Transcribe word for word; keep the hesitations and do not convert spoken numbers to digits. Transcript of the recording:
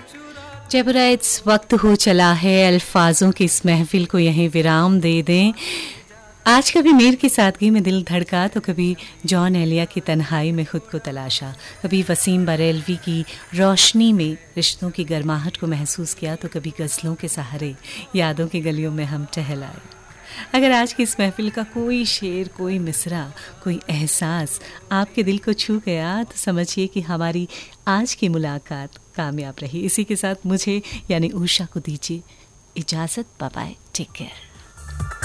Jaipurites, वक्त हो चला है अल्फाजों की इस महफिल को यहीं विराम दे दें। आज कभी मीर की सादगी में दिल धड़का तो कभी जॉन एलिया की तन्हाई में खुद को तलाशा, कभी वसीम बरेलवी की रोशनी में रिश्तों की गर्माहट को महसूस किया तो कभी गज़लों के सहारे यादों की गलियों में हम टहलाए। अगर आज की इस महफिल का कोई शेर, कोई मिसरा, कोई एहसास आपके दिल को छू गया तो समझिए कि हमारी आज की मुलाकात कामयाब रही। इसी के साथ मुझे यानी उषा को दीजिए इजाज़त। Bye bye, take care.